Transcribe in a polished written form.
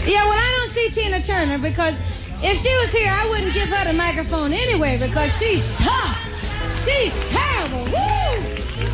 Yeah, well, I don't see Tina Turner because if she was here, I wouldn't give her the microphone anyway because she's tough. She's terrible. Woo!